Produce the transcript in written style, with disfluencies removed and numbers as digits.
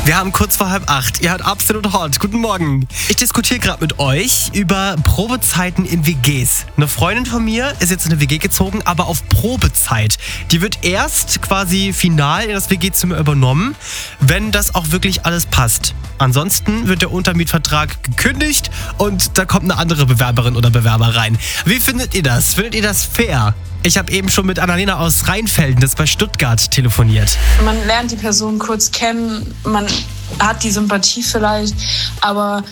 Wir haben kurz vor 7:30. Ihr hört Absolut Hot. Guten Morgen. Ich diskutiere gerade mit euch über Probezeiten in WGs. Eine Freundin von mir ist jetzt in eine WG gezogen, aber auf Probezeit. Die wird erst quasi final in das WG-Zimmer übernommen, wenn das auch wirklich alles passt. Ansonsten wird der Untermietvertrag gekündigt und da kommt eine andere Bewerberin oder Bewerber rein. Wie findet ihr das? Findet ihr das fair? Ich habe eben schon mit Annalena aus Rheinfelden, das ist bei Stuttgart, telefoniert. Man lernt die Person kurz kennen, man hat die Sympathie vielleicht, aber